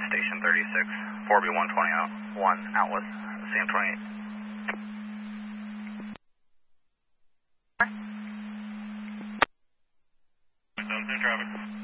Station 36, 4B121 Atlas, CM28. Stones in traffic.